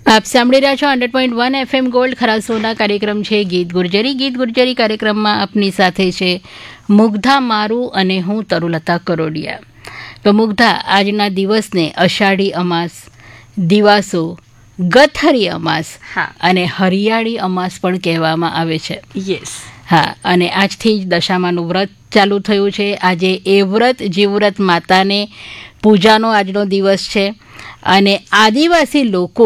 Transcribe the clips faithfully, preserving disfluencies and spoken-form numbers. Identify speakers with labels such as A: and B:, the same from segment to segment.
A: આપ સાંભળી રહ્યા છો hundred point one FM gold ખરાસોના કાર્યક્રમ છે ગીત ગુર્જરી. ગીત ગુર્જરી કાર્યક્રમમાં આપની સાથે છે મુગ્ધા મારું અને હું તરુલતા કરોડિયા. તો મુગ્ધા, આજના દિવસને અષાઢી અમાસ, દિવાસો, ગથરી અમાસ અને હરિયાળી અમાસ પણ કહેવામાં આવે છે.
B: યસ.
A: હા, અને આજથી જ દશામાનું વ્રત ચાલુ થયું છે. આજે એ વ્રત જીવવ્રત માતાને પૂજાનો આજનો દિવસ છે અને આદિવાસી લોકો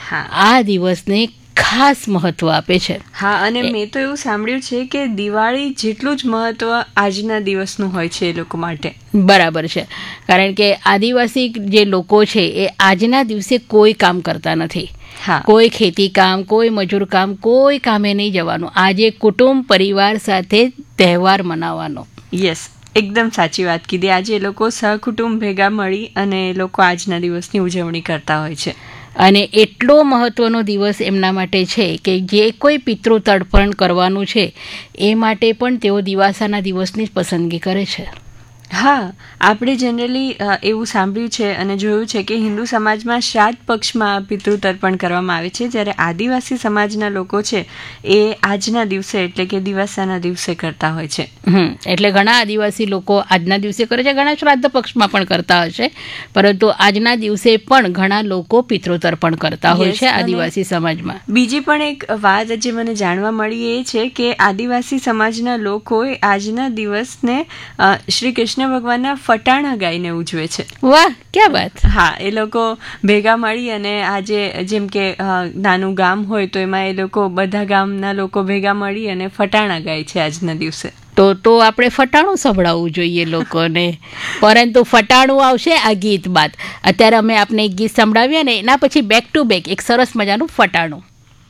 A: આ દિવસને ખાસ મહત્વ આપે છે.
B: હા, અને મેં તો એવું સાંભળ્યું છે કે દિવાળી જેટલું જ મહત્વ આજના દિવસનું હોય છે એ લોકો માટે.
A: બરાબર છે, કારણ કે આદિવાસી જે લોકો છે એ આજના દિવસે કોઈ કામ કરતા નથી. કોઈ ખેતી કામ, કોઈ મજૂર કામ, કોઈ કામે નહીં જવાનું. આજે કુટુંબ પરિવાર સાથે તહેવાર મનાવવાનો.
B: યસ, એકદમ સાચી વાત કીધી. આજે એ લોકો સહકુટુંબ ભેગા મળી અને એ લોકો આજના દિવસની ઉજવણી કરતા હોય છે.
A: અને એટલો મહત્વનો દિવસ એમના માટે છે કે જે કોઈ પિતૃ તર્પણ કરવાનું છે એ માટે પણ તેઓ દિવાસાના દિવસની જ પસંદગી કરે છે.
B: હા, આપણે જનરલી એવું સાંભળ્યું છે અને જોયું છે કે હિન્દુ સમાજમાં શ્રાદ્ધ પક્ષમાં પિતૃ તર્પણ કરવામાં આવે છે, જ્યારે આદિવાસી સમાજના લોકો છે એ આજના દિવસે એટલે કે દિવાસાના દિવસે કરતા હોય છે.
A: હમ એટલે ઘણા આદિવાસી લોકો આજના દિવસે કરે છે, ઘણા શ્રાદ્ધ પક્ષમાં પણ કરતા હશે, પરંતુ આજના દિવસે પણ ઘણા લોકો પિતૃ તર્પણ કરતા હોય છે આદિવાસી સમાજમાં.
B: બીજી પણ એક વાત જે મને જાણવા મળી એ છે કે આદિવાસી સમાજના લોકોએ આજના દિવસને શ્રી કૃષ્ણ ભગવાનના ફટાણા ગાઈને ઉજવે છે.
A: વાહ, ક્યાં વાત.
B: હા, એ લોકો ભેગા મળી અને આજે જેમ કે નાનું ગામ હોય તો એમાં એ લોકો બધા ગામના લોકો ભેગા મળી અને ફટાણા ગાય છે આજના દિવસે.
A: તો તો આપણે ફટાણું સંભળાવવું જોઈએ લોકોને. પરંતુ ફટાણું આવશે આ ગીત બાદ. અત્યારે અમે આપને એક ગીત સંભળાવીએ ને એના પછી બેક ટુ બેક એક સરસ મજાનું ફટાણું.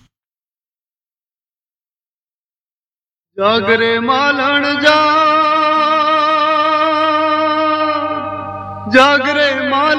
C: જાગરે માલણ જા, જાગરે માલ